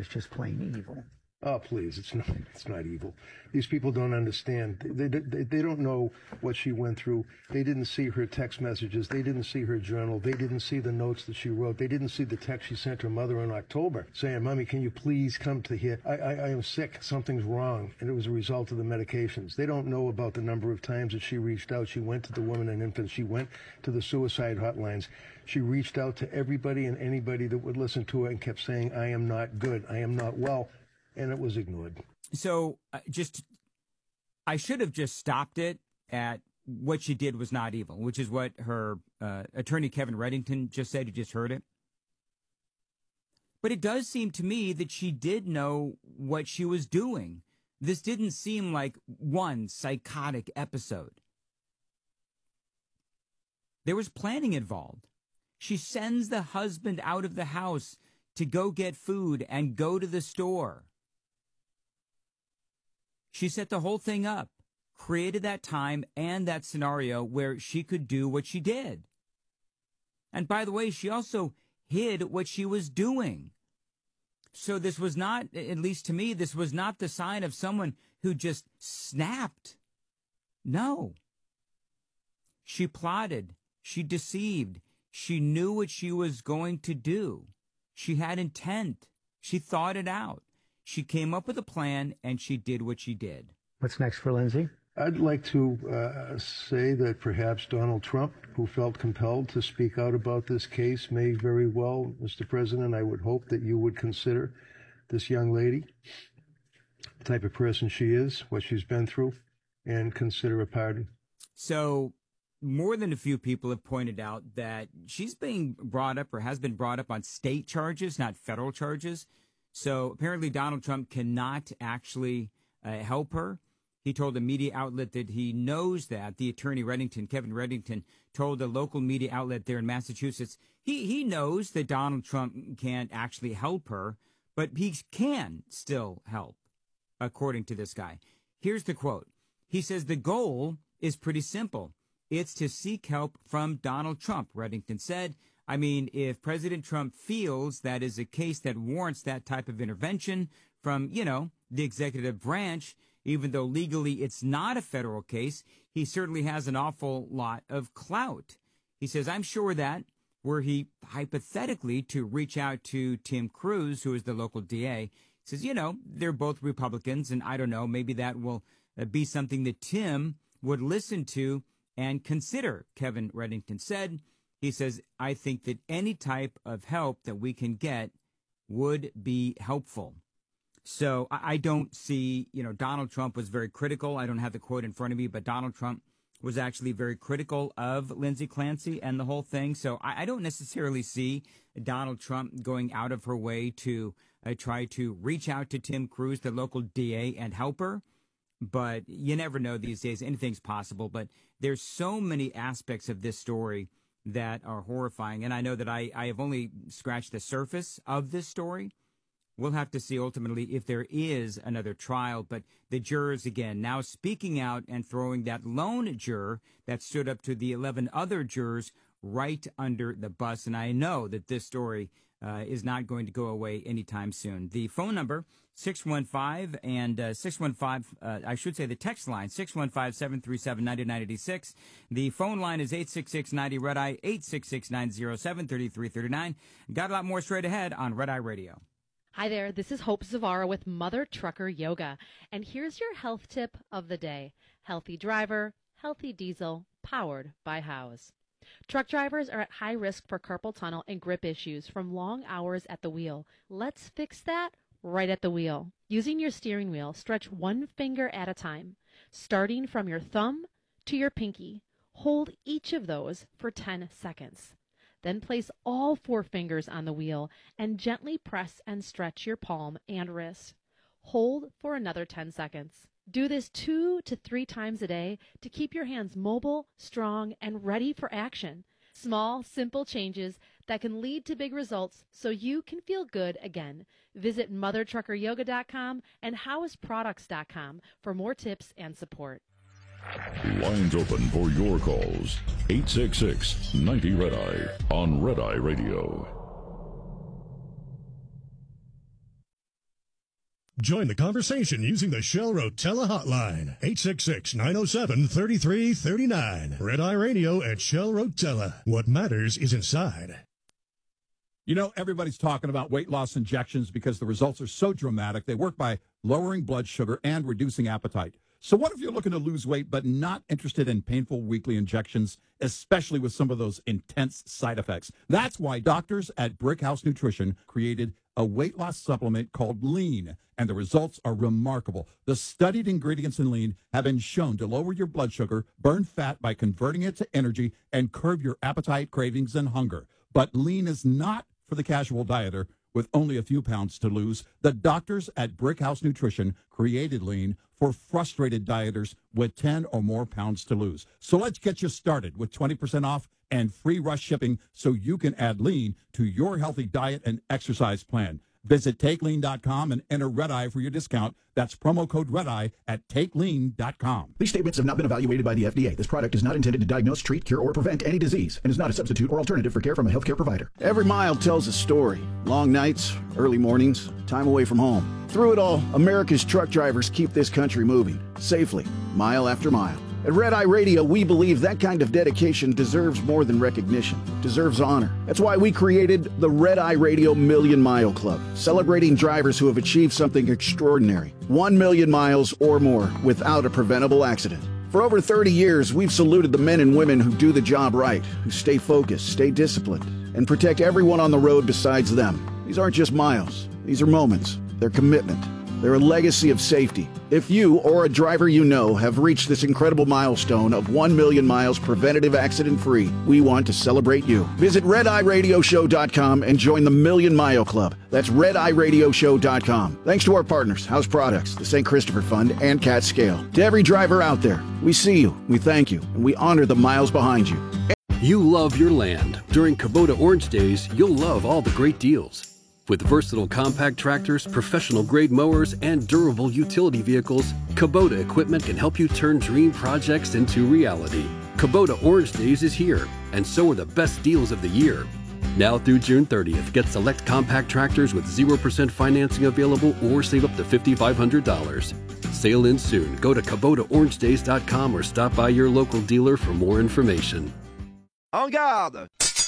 is just plain evil. Oh, please, it's not evil. These people don't understand. They don't know what she went through. They didn't see her text messages. They didn't see her journal. They didn't see the notes that she wrote. They didn't see the text she sent her mother in October saying, Mommy, can you please come to here? I am sick. Something's wrong. And it was a result of the medications. They don't know about the number of times that she reached out. She went to the Women and Infants. She went to the suicide hotlines. She reached out to everybody and anybody that would listen to her and kept saying, I am not good. I am not well. And it was ignored. So I should have just stopped it at what she did was not evil, which is what her attorney, Kevin Reddington, just said. You just heard it. But it does seem to me that she did know what she was doing. This didn't seem like one psychotic episode. There was planning involved. She sends the husband out of the house to go get food and go to the store. She set the whole thing up, created that time and that scenario where she could do what she did. And by the way, she also hid what she was doing. So this was not, at least to me, this was not the sign of someone who just snapped. No. She plotted. She deceived. She knew what she was going to do. She had intent. She thought it out. She came up with a plan, and she did what she did. What's next for Lindsay? I'd like to say that perhaps Donald Trump, who felt compelled to speak out about this case, may very well, Mr. President, I would hope that you would consider this young lady, the type of person she is, what she's been through, and consider a pardon. So more than a few people have pointed out that she's being brought up or has been brought up on state charges, not federal charges. So apparently Donald Trump cannot actually help her. He told a media outlet that he knows that. The attorney Reddington, Kevin Reddington, told a local media outlet there in Massachusetts, he knows that Donald Trump can't actually help her, but he can still help, according to this guy. Here's the quote. He says, the goal is pretty simple. It's to seek help from Donald Trump, Reddington said. I mean, if President Trump feels that is a case that warrants that type of intervention from, the executive branch, even though legally it's not a federal case, he certainly has an awful lot of clout. He says, I'm sure that were he hypothetically to reach out to Tim Cruz, who is the local DA, he says, they're both Republicans, and I don't know, maybe that will be something that Tim would listen to and consider, Kevin Reddington said. He says, I think that any type of help that we can get would be helpful. So I don't see, Donald Trump was very critical. I don't have the quote in front of me, but Donald Trump was actually very critical of Lindsay Clancy and the whole thing. So I don't necessarily see Donald Trump going out of her way to try to reach out to Tim Cruz, the local DA, and help her. But you never know these days. Anything's possible. But there's so many aspects of this story that are horrifying. And I know that I have only scratched the surface of this story. We'll have to see ultimately if there is another trial. But the jurors, again, now speaking out and throwing that lone juror that stood up to the 11 other jurors right under the bus. And I know that this story is not going to go away anytime soon. The phone number, 615 and 615, I should say the text line, 615-737-9986. The phone line is 866-90-RED-EYE, 866-907-3339. Got a lot more straight ahead on Red Eye Radio. Hi there, this is Hope Zavara with Mother Trucker Yoga, and here's your health tip of the day. Healthy driver, healthy diesel, powered by Howes. Truck drivers are at high risk for carpal tunnel and grip issues from long hours at the wheel. Let's fix that right at the wheel. Using your steering wheel, stretch one finger at a time, starting from your thumb to your pinky. Hold each of those for 10 seconds. Then place all 4 fingers on the wheel and gently press and stretch your palm and wrist. Hold for another 10 seconds. Do this 2 to 3 times a day to keep your hands mobile, strong, and ready for action. Small, simple changes that can lead to big results so you can feel good again. Visit mothertruckeryoga.com and howesproducts.com for more tips and support. Lines open for your calls. 866-90-RED-EYE on Red Eye Radio. Join the conversation using the Shell Rotella hotline, 866-907-3339. Red Eye Radio at Shell Rotella. What matters is inside. You know, everybody's talking about weight loss injections because the results are so dramatic. They work by lowering blood sugar and reducing appetite. So what if you're looking to lose weight but not interested in painful weekly injections, especially with some of those intense side effects? That's why doctors at Brickhouse Nutrition created a weight loss supplement called Lean, and the results are remarkable. The studied ingredients in Lean have been shown to lower your blood sugar, burn fat by converting it to energy, and curb your appetite, cravings, and hunger. But Lean is not for the casual dieter with only a few pounds to lose. The doctors at Brickhouse Nutrition created Lean for frustrated dieters with 10 or more pounds to lose. So let's get you started with 20% off and free rush shipping so you can add Lean to your healthy diet and exercise plan. Visit TakeLean.com and enter Red Eye for your discount. That's promo code Red Eye at TakeLean.com. These statements have not been evaluated by the FDA. This product is not intended to diagnose, treat, cure, or prevent any disease and is not a substitute or alternative for care from a healthcare provider. Every mile tells a story. Long nights, early mornings, time away from home. Through it all, America's truck drivers keep this country moving safely, mile after mile. At Red Eye Radio, we believe that kind of dedication deserves more than recognition, deserves honor. That's why we created the Red Eye Radio Million Mile Club, celebrating drivers who have achieved something extraordinary, 1 million miles or more without a preventable accident. For over 30 years, we've saluted the men and women who do the job right, who stay focused, stay disciplined, and protect everyone on the road besides them. These aren't just miles. These are moments. They're commitment. They're a legacy of safety. If you or a driver you know have reached this incredible milestone of 1 million miles preventative accident-free, we want to celebrate you. Visit RedEyeRadioShow.com and join the Million Mile Club. That's RedEyeRadioShow.com. Thanks to our partners, House Products, the St. Christopher Fund, and Cat Scale. To every driver out there, we see you, we thank you, and we honor the miles behind you. You love your land. During Kubota Orange Days, you'll love all the great deals. With versatile compact tractors, professional-grade mowers, and durable utility vehicles, Kubota equipment can help you turn dream projects into reality. Kubota Orange Days is here, and so are the best deals of the year. Now through June 30th, get select compact tractors with 0% financing available or save up to $5,500. Sale ends soon. Go to KubotaOrangeDays.com or stop by your local dealer for more information. En garde!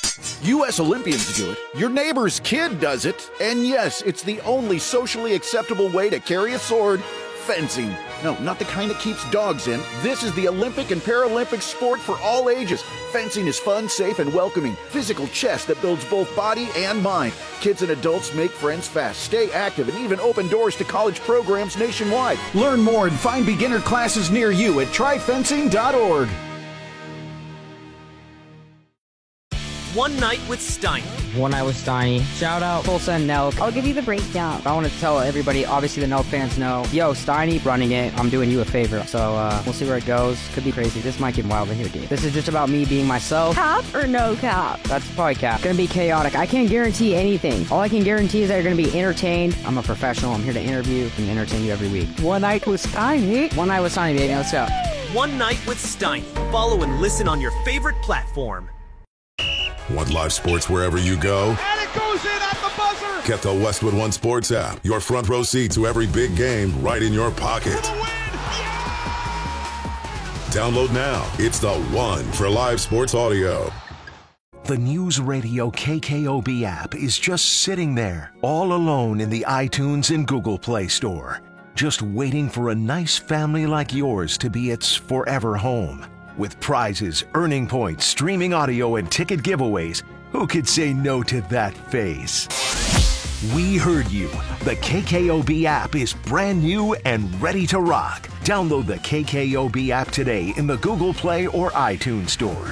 U.S. Olympians do it, your neighbor's kid does it, and yes, it's the only socially acceptable way to carry a sword, fencing. No, not the kind that keeps dogs in. This is the Olympic and Paralympic sport for all ages. Fencing is fun, safe, and welcoming. Physical chess that builds both body and mind. Kids and adults make friends fast, stay active, and even open doors to college programs nationwide. Learn more and find beginner classes near you at tryfencing.org. One Night with Steiny. One Night with Steiny. Shout out Tulsa and Nelk. I'll give you the breakdown. I want to tell everybody, obviously the Nelk fans know, yo, Steiny running it. I'm doing you a favor. So we'll see where it goes. Could be crazy. This might get wild in here, dude. This is just about me being myself. Cap or no cap? That's probably cap. Gonna be chaotic. I can't guarantee anything. All I can guarantee is that you're gonna be entertained. I'm a professional. I'm here to interview and entertain you every week. One Night with Steiny. One Night with Steiny, baby. Let's go. One Night with Steiny. Follow and listen on your favorite platform. Want live sports wherever you go? And it goes in at the buzzer! Get the Westwood One Sports app. Your front row seat to every big game right in your pocket. For the win! Yeah! Download now. It's the one for live sports audio. The News Radio KKOB app is just sitting there, all alone in the iTunes and Google Play Store, just waiting for a nice family like yours to be its forever home. With prizes, earning points, streaming audio, and ticket giveaways, who could say no to that face? We heard you. The KKOB app is brand new and ready to rock. Download the KKOB app today in the Google Play or iTunes Store.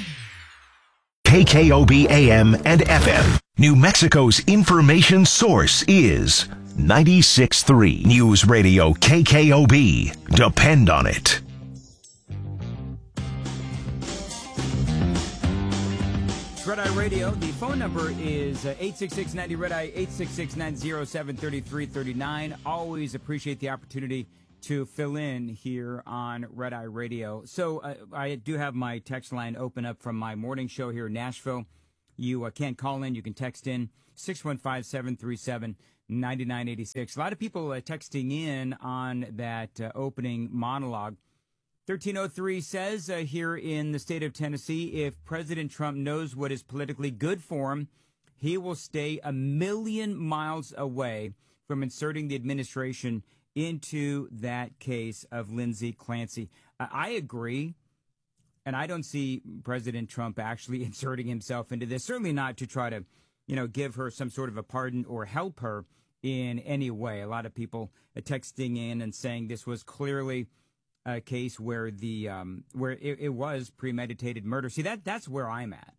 KKOB AM and FM. New Mexico's information source is 96.3 News Radio KKOB. Depend on it. Red Eye Radio. The phone number is 866-90 Red Eye, 866-907-3339. Always appreciate the opportunity to fill in here on Red Eye Radio. So I do have my text line open up from my morning show here in Nashville. You can't call in. You can text in 615-737-3776. 9986. A lot of people texting in on that opening monologue. 1303 says here in the state of Tennessee, if President Trump knows what is politically good for him, he will stay a million miles away from inserting the administration into that case of Lindsay Clancy. I agree, and I don't see President Trump actually inserting himself into this, certainly not to try to, give her some sort of a pardon or help her in any way. A lot of people texting in and saying this was clearly a case where it was premeditated murder. See, that's where I'm at.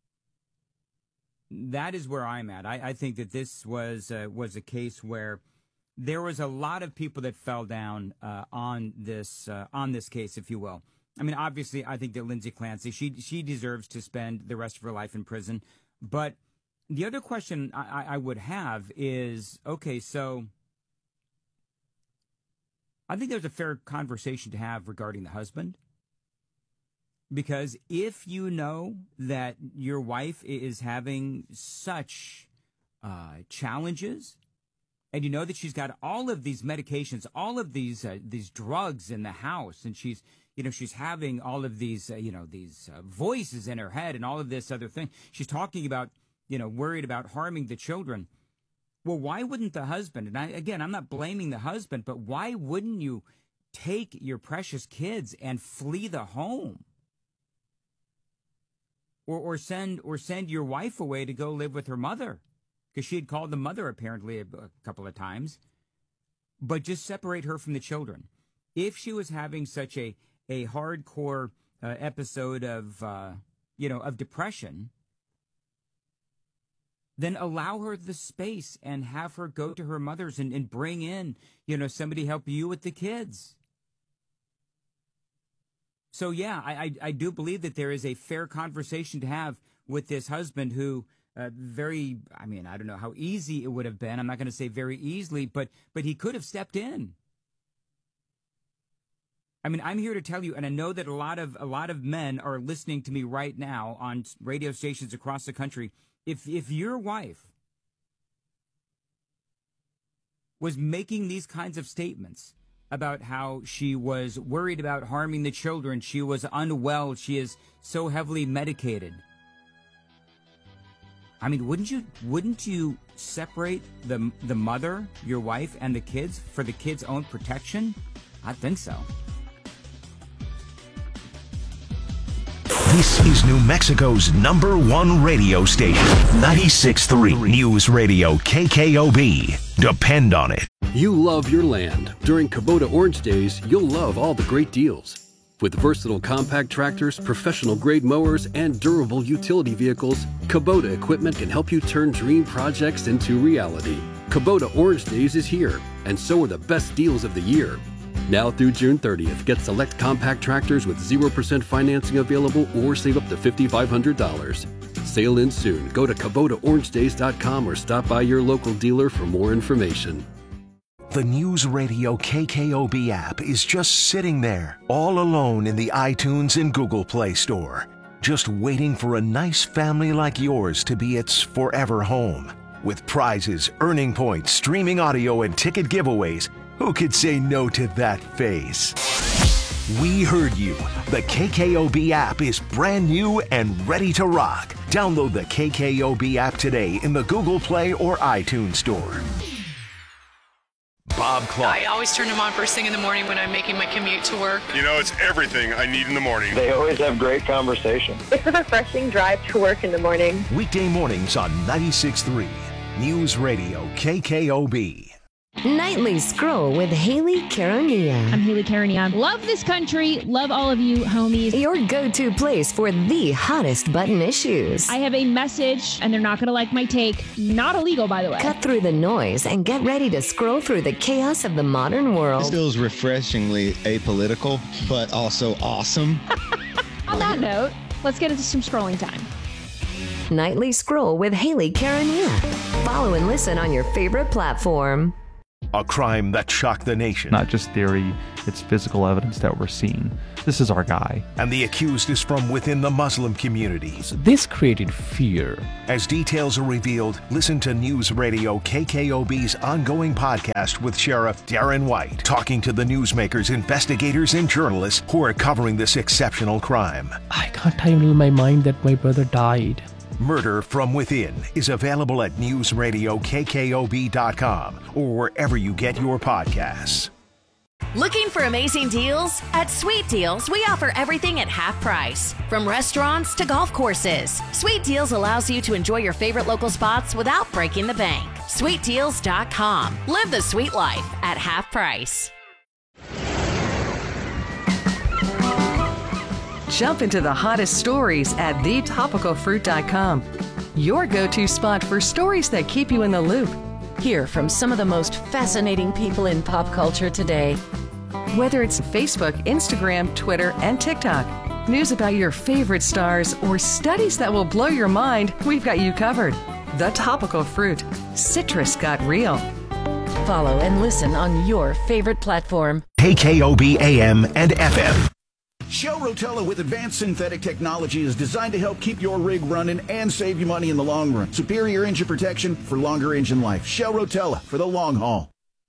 That is where I'm at. I think that this was a case where there was a lot of people that fell down on this case, if you will. I mean, obviously, I think that Lindsay Clancy, she deserves to spend the rest of her life in prison. But the other question I would have is, okay, so I think there's a fair conversation to have regarding the husband. Because if you know that your wife is having such challenges, and you know that she's got all of these medications, all of these drugs in the house, and she's having all of these voices in her head and all of this other thing. She's talking about, worried about harming the children. Well, why wouldn't the husband, and I'm not blaming the husband, but why wouldn't you take your precious kids and flee the home? Or send your wife away to go live with her mother, because she had called the mother apparently a couple of times, but just separate her from the children. If she was having such a hardcore episode of depression, then allow her the space and have her go to her mother's and bring in, somebody help you with the kids. So, yeah, I do believe that there is a fair conversation to have with this husband who I don't know how easy it would have been. I'm not going to say very easily, but he could have stepped in. I mean, I'm here to tell you, and I know that a lot of men are listening to me right now on radio stations across the country. If your wife was making these kinds of statements about how she was worried about harming the children, she was unwell, she is so heavily medicated, I mean, wouldn't you separate the mother, your wife, and the kids for the kids' own protection? I think so. This is New Mexico's #1 radio station, 96.3 News Radio KKOB. Depend on it. You love your land. During Kubota Orange Days, you'll love all the great deals. With versatile compact tractors, professional-grade mowers, and durable utility vehicles, Kubota equipment can help you turn dream projects into reality. Kubota Orange Days is here, and so are the best deals of the year. Now through June 30th, get select compact tractors with 0% financing available or save up to $5,500. Sale ends soon. Go to KubotaOrangeDays.com or stop by your local dealer for more information. The News Radio KKOB app is just sitting there, all alone in the iTunes and Google Play Store, just waiting for a nice family like yours to be its forever home. With prizes, earning points, streaming audio, and ticket giveaways, who could say no to that face? We heard you. The KKOB app is brand new and ready to rock. Download the KKOB app today in the Google Play or iTunes Store. Bob Clark. I always turn them on first thing in the morning when I'm making my commute to work. You know, it's everything I need in the morning. They always have great conversation. It's a refreshing drive to work in the morning. Weekday mornings on 96.3 News Radio KKOB. Nightly Scroll with Haley Caronia. I'm Haley Caronia. Love this country. Love all of you, homies. Your go-to place for the hottest button issues. I have a message, and they're not going to like my take. Not illegal, by the way. Cut through the noise and get ready to scroll through the chaos of the modern world. This feels refreshingly apolitical, but also awesome. On that note, let's get into some scrolling time. Nightly Scroll with Haley Caronia. Follow and listen on your favorite platform. A crime that shocked the nation. Not just theory, it's physical evidence that we're seeing. This is our guy. And the accused is from within the Muslim community. So this created fear. As details are revealed, listen to News Radio KKOB's ongoing podcast with Sheriff Darren White, talking to the newsmakers, investigators, and journalists who are covering this exceptional crime. I can't handle my mind that my brother died. Murder from Within is available at newsradiokkob.com or wherever you get your podcasts. Looking for amazing deals? At Sweet Deals, we offer everything at half price. From restaurants to golf courses, Sweet Deals allows you to enjoy your favorite local spots without breaking the bank. SweetDeals.com. Live the sweet life at half price. Jump into the hottest stories at thetopicalfruit.com. Your go-to spot for stories that keep you in the loop. Hear from some of the most fascinating people in pop culture today. Whether it's Facebook, Instagram, Twitter, and TikTok, news about your favorite stars, or studies that will blow your mind, we've got you covered. The Topical Fruit. Citrus got real. Follow and listen on your favorite platform. KKOB AM and FM. Shell Rotella with advanced synthetic technology is designed to help keep your rig running and save you money in the long run. Superior engine protection for longer engine life. Shell Rotella for the long haul.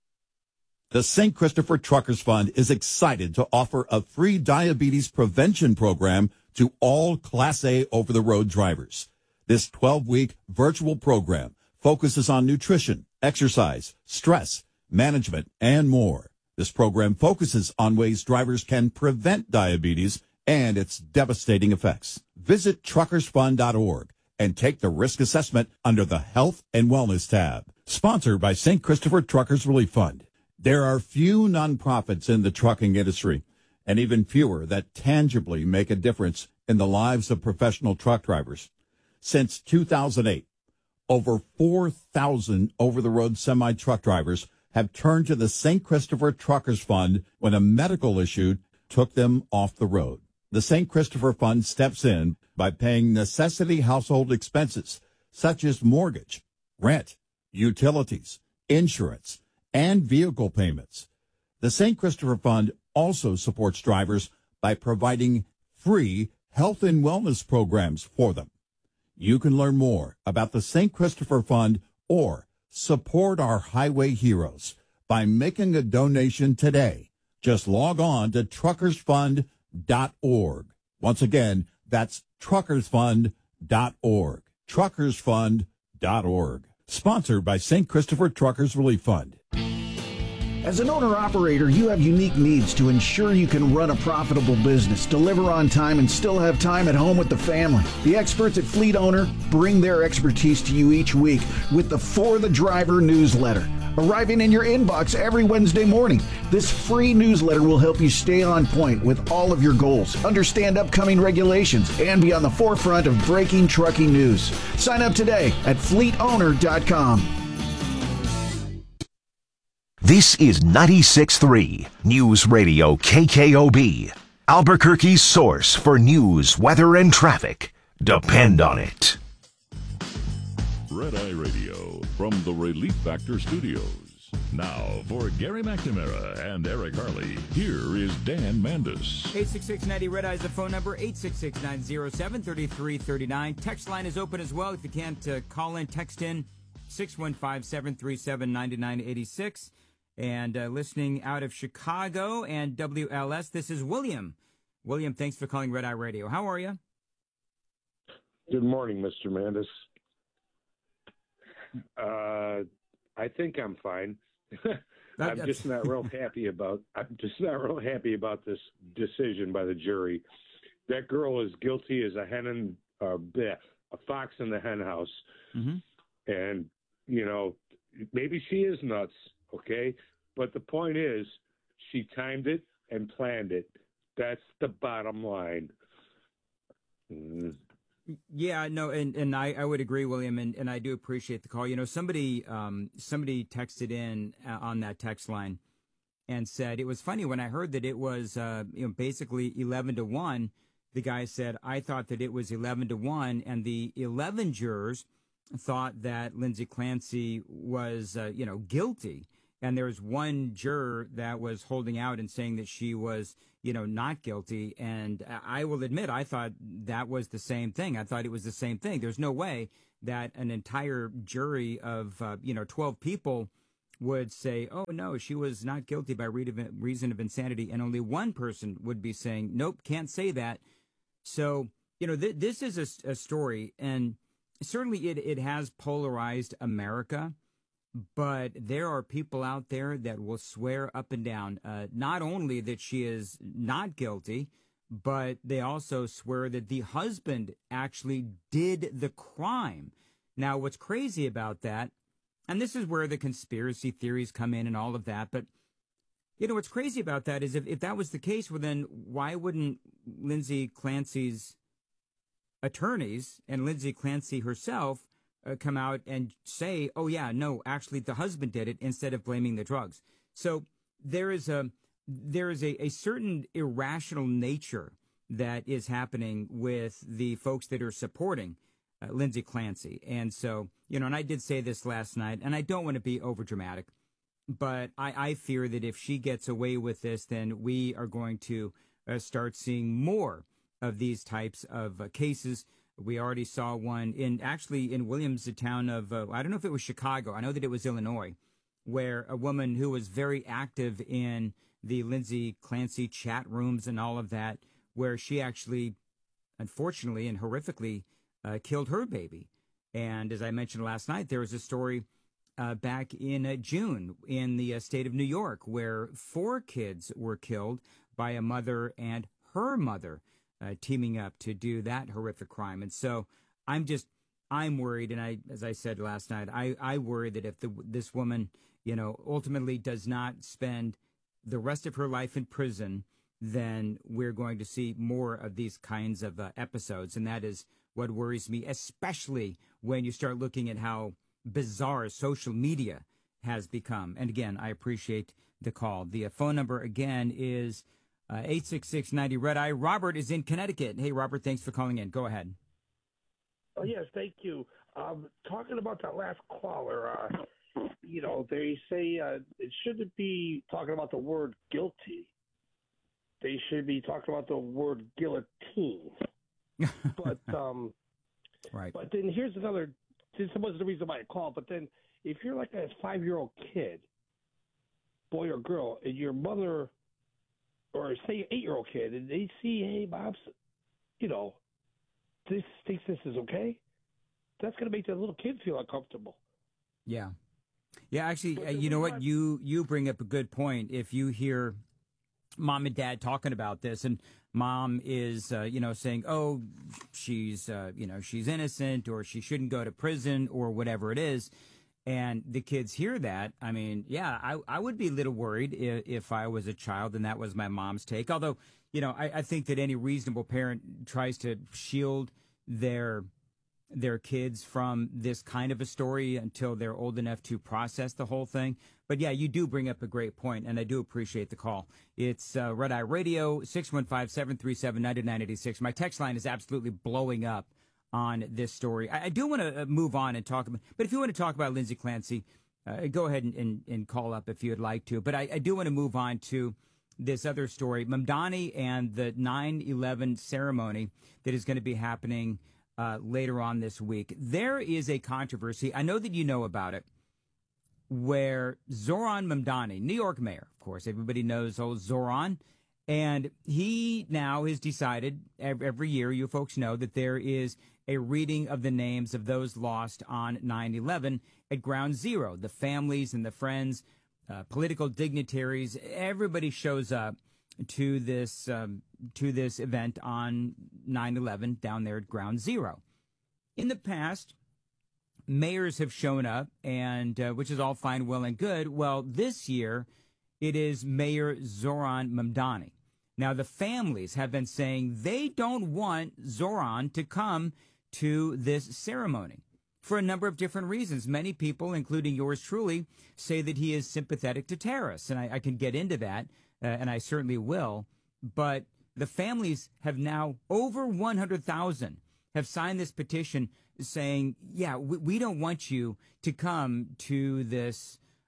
The St. Christopher Truckers Fund is excited to offer a free diabetes prevention program to all Class A over-the-road drivers. This 12-week virtual program focuses on nutrition, exercise, stress, management, and more. This program focuses on ways drivers can prevent diabetes and its devastating effects. Visit truckersfund.org and take the risk assessment under the Health and Wellness tab. Sponsored by St. Christopher Truckers Relief Fund. There are few nonprofits in the trucking industry, and even fewer that tangibly make a difference in the lives of professional truck drivers. Since 2008, over 4,000 over-the-road semi-truck drivers have turned to the St. Christopher Truckers Fund when a medical issue took them off the road. The St. Christopher Fund steps in by paying necessity household expenses such as mortgage, rent, utilities, insurance, and vehicle payments. The St. Christopher Fund also supports drivers by providing free health and wellness programs for them. You can learn more about the St. Christopher Fund or support our highway heroes by making a donation today. Just log on to truckersfund.org. Once again, that's truckersfund.org. Truckersfund.org. Sponsored by St. Christopher Truckers Relief Fund. As an owner-operator, you have unique needs to ensure you can run a profitable business, deliver on time, and still have time at home with the family. The experts at Fleet Owner bring their expertise to you each week with the For the Driver newsletter, arriving in your inbox every Wednesday morning. This free newsletter will help you stay on point with all of your goals, understand upcoming regulations, and be on the forefront of breaking trucking news. Sign up today at fleetowner.com. This is 96.3 News Radio KKOB, Albuquerque's source for news, weather, and traffic. Depend on it. Red Eye Radio from the Relief Factor Studios. Now, for Gary McNamara and Eric Harley, here is Dan Mandis. 866-90 Red Eye is the phone number, 866-907-3339. Text line is open as well. If you can't call in, text in, 615-737-9986. And listening out of Chicago and WLS, this is William. William, thanks for calling Red Eye Radio. How are you? Good morning, Mr. Mandis. I think I'm fine. I'm just not real happy about this decision by the jury. That girl is guilty as a fox in the hen house. Mm-hmm. And, you know, maybe she is nuts. Okay, but the point is, she timed it and planned it. That's the bottom line. Yeah, no, and I would agree, William, and I do appreciate the call. You know, somebody texted in on that text line and said it was funny when I heard that it was basically 11-1. The guy said, I thought that it was 11-1, and the 11 jurors thought that Lindsay Clancy was guilty. And there was one juror that was holding out and saying that she was, not guilty. And I will admit, I thought that was the same thing. I thought it was the same thing. There's no way that an entire jury of, 12 people would say, oh, no, she was not guilty by reason of insanity. And only one person would be saying, nope, can't say that. So, this is a story, and certainly it has polarized America. But there are people out there that will swear up and down, not only that she is not guilty, but they also swear that the husband actually did the crime. Now, what's crazy about that, and this is where the conspiracy theories come in and all of that, but, what's crazy about that is if that was the case, well, then why wouldn't Lindsay Clancy's attorneys and Lindsay Clancy herself come out and say, oh, yeah, no, actually the husband did it, instead of blaming the drugs. So there is a certain irrational nature that is happening with the folks that are supporting Lindsay Clancy. And so, and I did say this last night, and I don't want to be overdramatic, but I fear that if she gets away with this, then we are going to start seeing more of these types of cases. We already saw one in Williams, the town of, I don't know if it was Chicago. I know that it was Illinois, where a woman who was very active in the Lindsay Clancy chat rooms and all of that, where she actually, unfortunately and horrifically, killed her baby. And as I mentioned last night, there was a story back in June in the state of New York, where 4 kids were killed by a mother and her mother teaming up to do that horrific crime. And so I'm worried. And as I said last night, I worry that if this woman, ultimately does not spend the rest of her life in prison, then we're going to see more of these kinds of episodes. And that is what worries me, especially when you start looking at how bizarre social media has become. And again, I appreciate the call. The phone number again is 866-90 Red Eye. Robert is in Connecticut. Hey, Robert, thanks for calling in. Go ahead. Oh, yes, thank you. Talking about that last caller, they say it shouldn't be talking about the word guilty. They should be talking about the word guillotine. But right. But then here's another. This was the reason why I called. But then, if you're like a 5-year-old kid, boy or girl, and your mother, or say 8-year-old kid, and they see, hey, Bob's, this thinks this is okay, that's going to make the little kid feel uncomfortable. Yeah. Yeah, actually, you know what? You bring up a good point. If you hear mom and dad talking about this, and mom is, saying, oh, she's, she's innocent, or she shouldn't go to prison, or whatever it is, and the kids hear that, I mean, yeah, I would be a little worried if I was a child and that was my mom's take. Although, I think that any reasonable parent tries to shield their kids from this kind of a story until they're old enough to process the whole thing. But yeah, you do bring up a great point, and I do appreciate the call. It's Red Eye Radio, 615-737-9986. My text line is absolutely blowing up on this story. I do want to move on and talk about, but if you want to talk about Lindsay Clancy, go ahead and call up if you'd like to. But I do want to move on to this other story, Mamdani and the 9/11 ceremony that is going to be happening later on this week. There is a controversy, I know that you know about it, where Zohran Mamdani, New York mayor, of course, everybody knows old Zohran, and he now has decided, every year, you folks know, that there is a reading of the names of those lost on 9/11 at Ground Zero. The families and the friends, political dignitaries, everybody shows up to this event on 9/11 down there at Ground Zero. In the past, mayors have shown up, and which is all fine, well, and good. Well, this year, it is Mayor Zohran Mamdani. Now, the families have been saying they don't want Zohran to come to this ceremony for a number of different reasons. Many people, including yours truly, say that he is sympathetic to terrorists, and I can get into that, and I certainly will. But the families have now, over 100,000, have signed this petition saying, yeah, we don't want you to come to this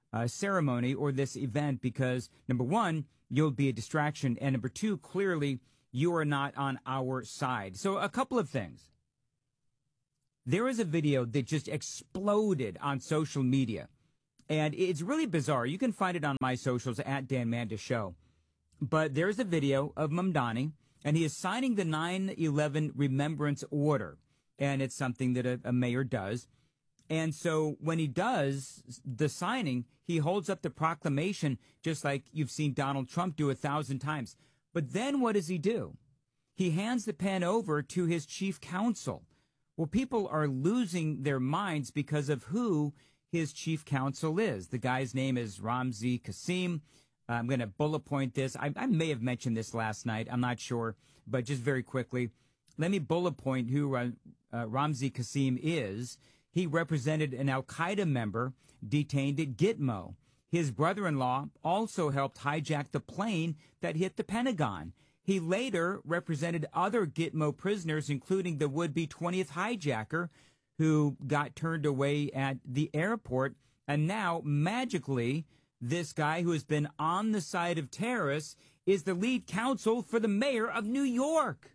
ceremony or this event because, number one, you'll be a distraction, and number two, clearly you are not on our side. So a couple of things. There is a video that just exploded on social media, and it's really bizarre. You can find it on my socials at Dan Mandis Show. But there's a video of Mamdani, and he is signing the 9/11 Remembrance Order, and it's something that a mayor does. And so when he does the signing, he holds up the proclamation just like you've seen Donald Trump do 1,000 times. But then what does he do? He hands the pen over to his chief counsel. Well, people are losing their minds because of who his chief counsel is. The guy's name is Ramzi Kassem. I'm going to bullet point this. I may have mentioned this last night. I'm not sure. But just very quickly, let me bullet point who Ramzi Kassem is. He represented an al-Qaeda member detained at Gitmo. His brother-in-law also helped hijack the plane that hit the Pentagon. He later represented other Gitmo prisoners, including the would-be 20th hijacker, who got turned away at the airport. And now, magically, this guy who has been on the side of terrorists is the lead counsel for the mayor of New York.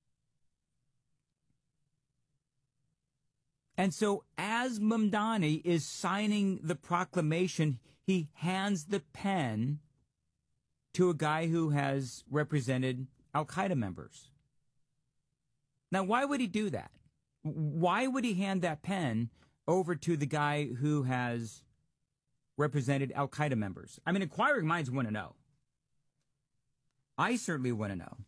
And so as Mamdani is signing the proclamation, he hands the pen to a guy who has represented al-Qaeda members. Now, why would he do that? Why would he hand that pen over to the guy who has represented al-Qaeda members? I mean, inquiring minds want to know. I certainly want to know.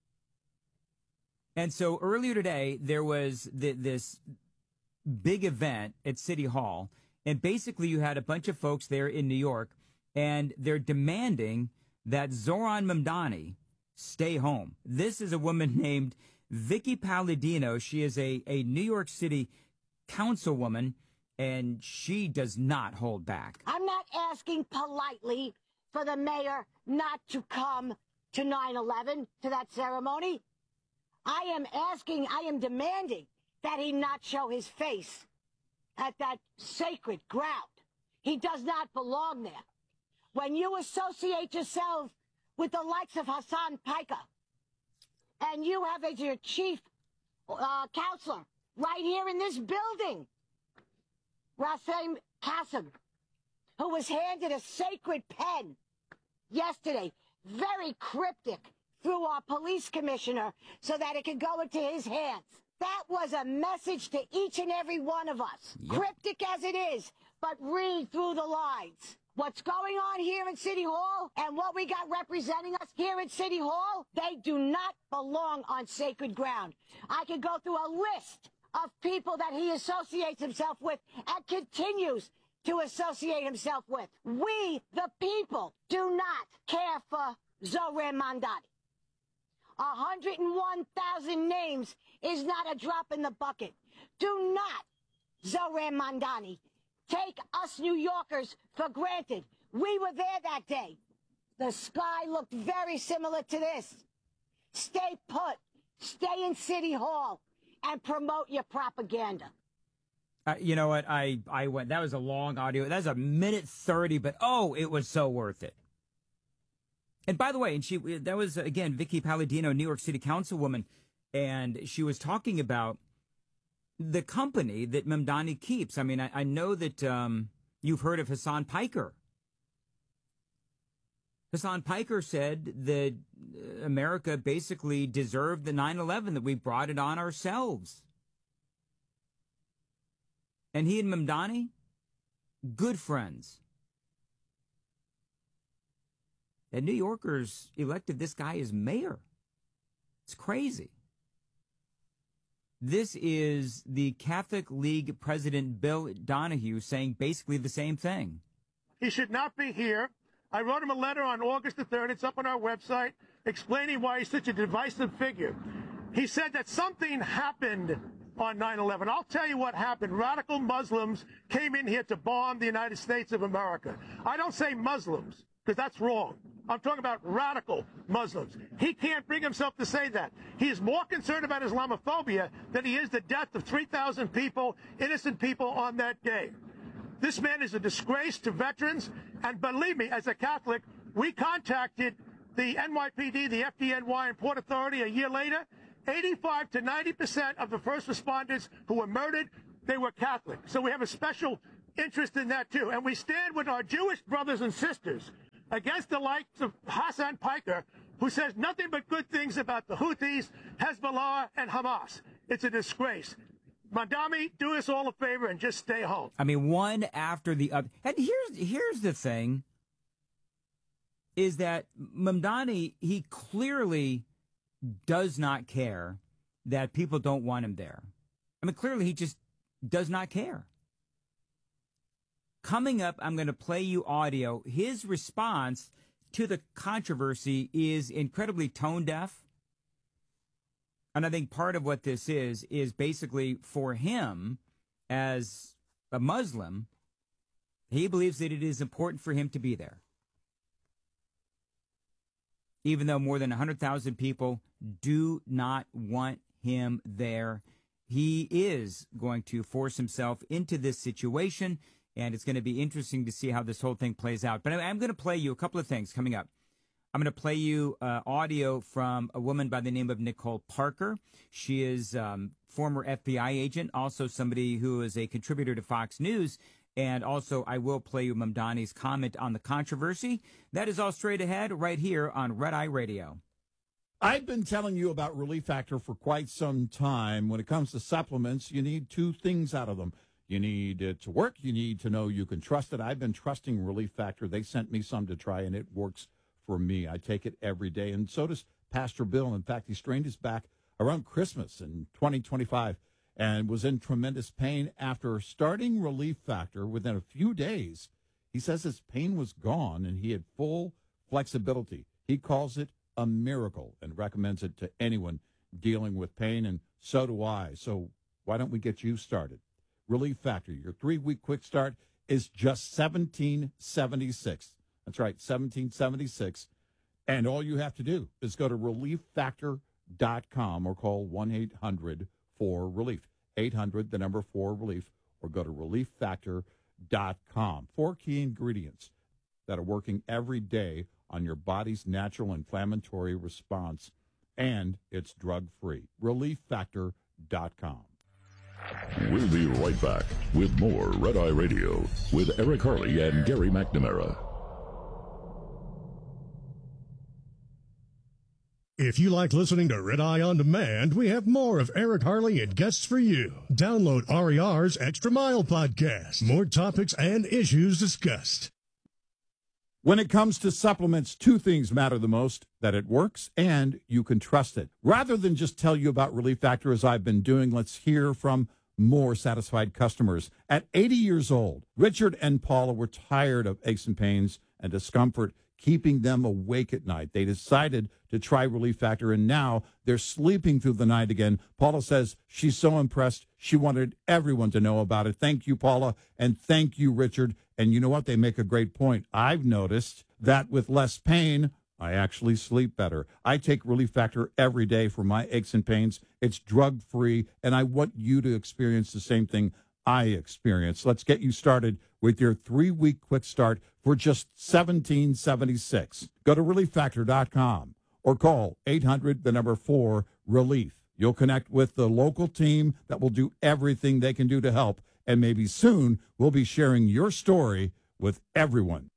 And so earlier today, there was this big event at City Hall, and basically you had a bunch of folks there in New York, and they're demanding that Zohran Mamdani stay home. This is a woman named Vicky Palladino. She is a New York City councilwoman, and she does not hold back. I'm not asking politely for the mayor not to come to 9/11, to that ceremony. I am demanding that he not show his face at that sacred ground. He does not belong there. When you associate yourself with the likes of Hassan Piker, and you have as your chief counselor right here in this building, Rasim Kassem, who was handed a sacred pen yesterday, very cryptic, through our police commissioner so that it could go into his hands. That was a message to each and every one of us. Yep. Cryptic as it is, but read through the lines. What's going on here at City Hall and what we got representing us here at City Hall, they do not belong on sacred ground. I could go through a list of people that he associates himself with and continues to associate himself with. We, the people, do not care for Zohran Mamdani. 101,000 names is not a drop in the bucket. Do not, Zohran Mamdani, take us New Yorkers for granted. We were there that day. The sky looked very similar to this. Stay put, stay in City Hall, and promote your propaganda. You know what? I went. That was a long audio. That was 1:30, but oh, it was so worth it. And by the way, that was, again, Vicky Palladino, New York City councilwoman, and she was talking about the company that Mamdani keeps. I mean, I know that you've heard of Hassan Piker. Hassan Piker said that America basically deserved the 9/11, that we brought it on ourselves. And he and Mamdani, good friends. And New Yorkers elected this guy as mayor. It's crazy. This is the Catholic League president, Bill Donahue, saying basically the same thing. He should not be here. I wrote him a letter on August the 3rd. It's up on our website, explaining why he's such a divisive figure. He said that something happened on 9/11. I'll tell you what happened. Radical Muslims came in here to bomb the United States of America. I don't say Muslims, because that's wrong. I'm talking about radical Muslims. He can't bring himself to say that. He is more concerned about Islamophobia than he is the death of 3,000 people, innocent people, on that day. This man is a disgrace to veterans. And believe me, as a Catholic, we contacted the NYPD, the FDNY, and Port Authority a year later. 85 to 90% of the first responders who were murdered, they were Catholic. So we have a special interest in that, too. And we stand with our Jewish brothers and sisters against the likes of Hassan Piker, who says nothing but good things about the Houthis, Hezbollah, and Hamas. It's a disgrace. Mamdani, do us all a favor and just stay home. I mean, one after the other. And here's the thing, is that Mamdani, he clearly does not care that people don't want him there. I mean, clearly he just does not care. Coming up, I'm going to play you audio. His response to the controversy is incredibly tone deaf. And I think part of what this is basically for him as a Muslim, he believes that it is important for him to be there. Even though more than 100,000 people do not want him there, he is going to force himself into this situation, and it's going to be interesting to see how this whole thing plays out. But I'm going to play you a couple of things coming up. I'm going to play you audio from a woman by the name of Nicole Parker. She is former FBI agent, also somebody who is a contributor to Fox News. And also, I will play you Mamdani's comment on the controversy. That is all straight ahead right here on Red Eye Radio. I've been telling you about Relief Factor for quite some time. When it comes to supplements, you need two things out of them. You need it to work. You need to know you can trust it. I've been trusting Relief Factor. They sent me some to try, and it works for me. I take it every day, and so does Pastor Bill. In fact, he strained his back around Christmas in 2025 and was in tremendous pain. After starting Relief Factor within a few days, he says his pain was gone and he had full flexibility. He calls it a miracle and recommends it to anyone dealing with pain, and so do I. So why don't we get you started? Relief Factor, your 3-week quick start is just $17.76. That's right, $17.76. And all you have to do is go to relieffactor.com or call 1-800-4RELIEF. 800, the number 4RELIEF, or go to relieffactor.com. 4 key ingredients that are working every day on your body's natural inflammatory response, and it's drug-free. relieffactor.com. We'll be right back with more Red Eye Radio with Eric Harley and Gary McNamara. If you like listening to Red Eye On Demand, we have more of Eric Harley and guests for you. Download RER's Extra Mile podcast. More topics and issues discussed. When it comes to supplements, two things matter the most: that it works and you can trust it. Rather than just tell you about Relief Factor as I've been doing, let's hear from more satisfied customers. At 80 years old, Richard and Paula were tired of aches and pains and discomfort keeping them awake at night. They decided to try Relief Factor, and now they're sleeping through the night again. Paula says she's so impressed, she wanted everyone to know about it. Thank you, Paula, and thank you, Richard. And you know what? They make a great point. I've noticed that with less pain, I actually sleep better. I take Relief Factor every day for my aches and pains. It's drug-free, and I want you to experience the same thing I experience. Let's get you started with your 3-week quick start for just $17.76. Go to relieffactor.com or call 800, the number 4RELIEF. You'll connect with the local team that will do everything they can do to help, and maybe soon we'll be sharing your story with everyone.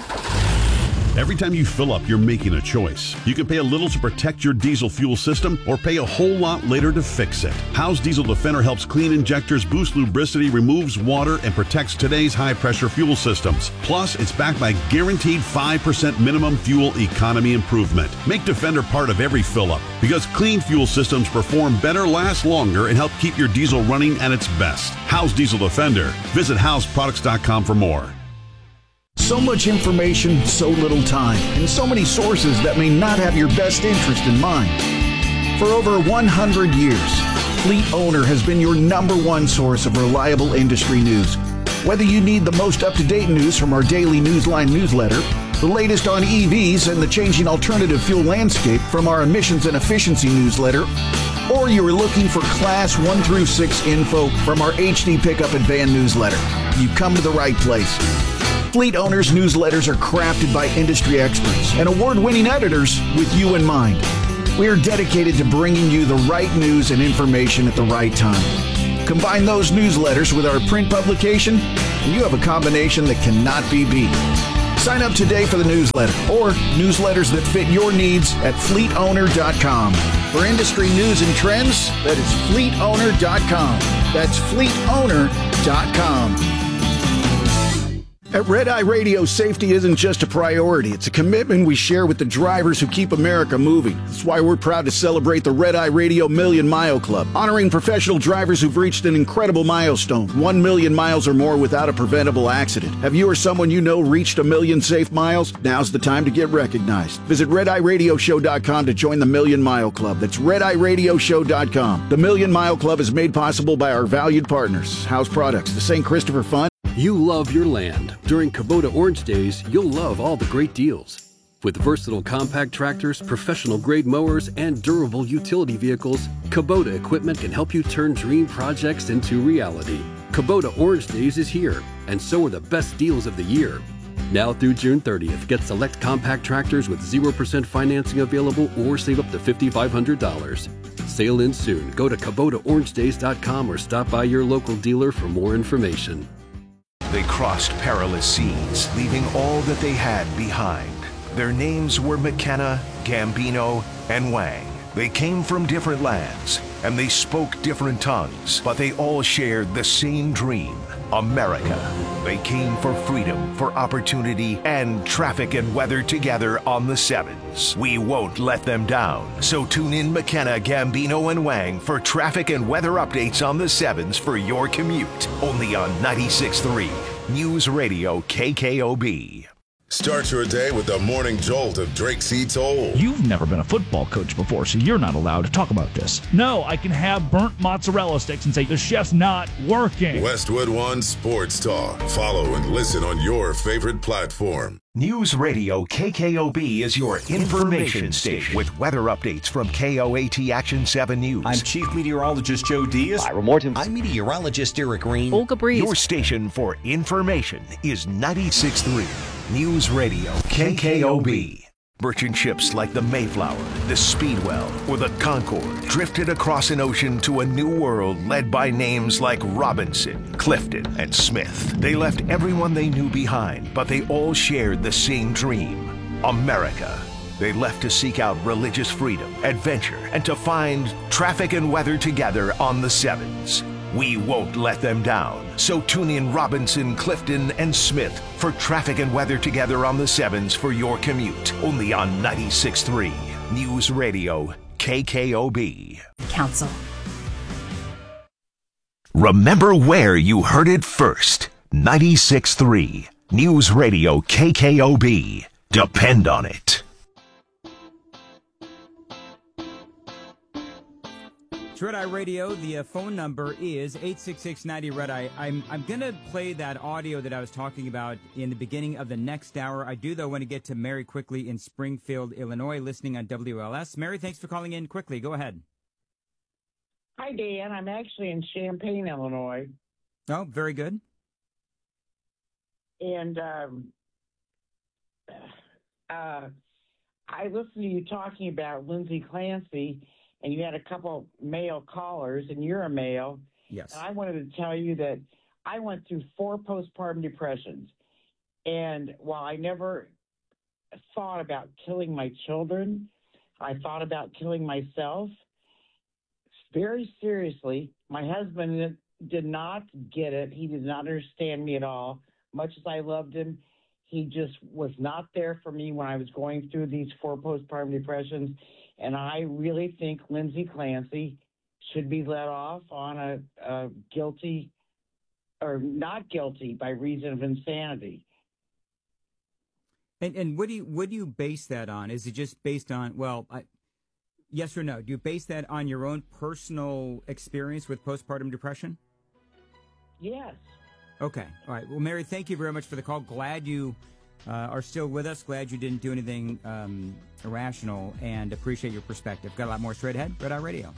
Every time you fill up, you're making a choice. You can pay a little to protect your diesel fuel system or pay a whole lot later to fix it. Howe's Diesel Defender helps clean injectors, boost lubricity, removes water, and protects today's high-pressure fuel systems. Plus, it's backed by guaranteed 5% minimum fuel economy improvement. Make Defender part of every fill-up because clean fuel systems perform better, last longer, and help keep your diesel running at its best. Howe's Diesel Defender. Visit howsproducts.com for more. So much information, so little time, and so many sources that may not have your best interest in mind. For over 100 years, Fleet Owner has been your #1 source of reliable industry news. Whether you need the most up-to-date news from our daily Newsline newsletter, the latest on EVs and the changing alternative fuel landscape from our emissions and efficiency newsletter, or you are looking for Class 1 through 6 info from our HD Pickup and Van newsletter, you've come to the right place. Fleet Owners newsletters are crafted by industry experts and award-winning editors with you in mind. We are dedicated to bringing you the right news and information at the right time. Combine those newsletters with our print publication, and you have a combination that cannot be beat. Sign up today for the newsletter or newsletters that fit your needs at fleetowner.com. For industry news and trends, that is fleetowner.com. That's fleetowner.com. At Red Eye Radio, safety isn't just a priority. It's a commitment we share with the drivers who keep America moving. That's why we're proud to celebrate the Red Eye Radio Million Mile Club, honoring professional drivers who've reached an incredible milestone, 1 million miles or more without a preventable accident. Have you or someone you know reached 1 million safe miles? Now's the time to get recognized. Visit RedEyeRadioShow.com to join the Million Mile Club. That's RedEyeRadioShow.com. The Million Mile Club is made possible by our valued partners, House Products, the St. Christopher Fund. You love your land. During Kubota Orange Days, you'll love all the great deals. With versatile compact tractors, professional-grade mowers, and durable utility vehicles, Kubota equipment can help you turn dream projects into reality. Kubota Orange Days is here, and so are the best deals of the year. Now through June 30th, get select compact tractors with 0% financing available or save up to $5,500. Sale ends soon. Go to KubotaOrangeDays.com or stop by your local dealer for more information. They crossed perilous seas, leaving all that they had behind. Their names were McKenna, Gambino, and Wang. They came from different lands, and they spoke different tongues, but they all shared the same dream, America. They came for freedom, for opportunity, and traffic and weather together on the Sevens. We won't let them down. So tune in McKenna, Gambino, and Wang for traffic and weather updates on the Sevens for your commute. Only on 96.3 News Radio KKOB. Start your day with the morning jolt of Drake C. Toll. You've never been a football coach before, so you're not allowed to talk about this. No, I can have burnt mozzarella sticks and say the chef's not working. Westwood One Sports Talk. Follow and listen on your favorite platform. News Radio KKOB is your information station with weather updates from KOAT Action 7 News. I'm Chief Meteorologist Joe Diaz. Ira Morton. I'm Meteorologist Eric Green. Olga Breeze. Your station for information is 96.3 News Radio KKOB. Merchant ships like the Mayflower, the Speedwell, or the Concorde drifted across an ocean to a new world led by names like Robinson, Clifton, and Smith. They left everyone they knew behind, but they all shared the same dream, America. They left to seek out religious freedom, adventure, and to find traffic and weather together on the Sevens. We won't let them down. So tune in Robinson, Clifton, and Smith for traffic and weather together on the Sevens for your commute. Only on 96.3 News Radio KKOB. Council. Remember where you heard it first. 96.3 News Radio KKOB. Depend on it. Red Eye Radio, the phone number is 866-90 Red Eye. I'm going to play that audio that I was talking about in the beginning of the next hour. I do, though, want to get to Mary quickly in Springfield, Illinois, listening on WLS. Mary, thanks for calling in quickly. Go ahead. Hi, Dan. I'm actually in Champaign, Illinois. Oh, very good. And I listened to you talking about Lindsay Clancy, and you had a couple male callers, and you're a male. Yes. And I wanted to tell you that I went through 4 postpartum depressions. And while I never thought about killing my children, I thought about killing myself very seriously. My husband did not get it. He did not understand me at all. Much as I loved him, he just was not there for me when I was going through these 4 postpartum depressions. And I really think Lindsay Clancy should be let off on a guilty or not guilty by reason of insanity. And what do you base that on? Is it just based on, yes or no? Do you base that on your own personal experience with postpartum depression? Yes. Okay. All right. Well, Mary, thank you very much for the call. Glad you are still with us. Glad you didn't do anything irrational, and appreciate your perspective. Got a lot more straight ahead. Red Eye Radio.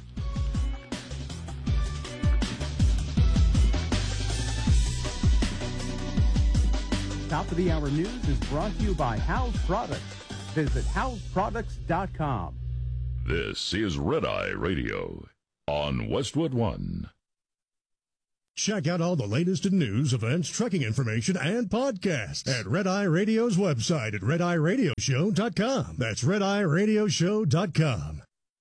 Top of the Hour News is brought to you by House Products. Visit houseproducts.com. This is Red Eye Radio on Westwood One. Check out all the latest in news, events, trucking information, and podcasts at Red Eye Radio's website at redeyeradioshow.com. That's redeyeradioshow.com.